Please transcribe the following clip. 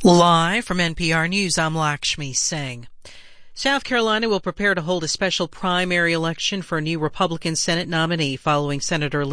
Live from NPR News, I'm Lakshmi Singh. South Carolina will prepare to hold a special primary election for a new Republican Senate nominee following Senator